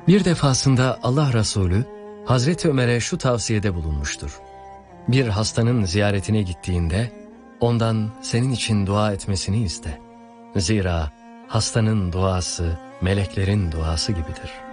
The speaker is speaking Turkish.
Bir defasında Allah Resulü Hazreti Ömer'e şu tavsiyede bulunmuştur. Bir hastanın ziyaretine gittiğinde ondan senin için dua etmesini iste. Zira hastanın duası meleklerin duası gibidir.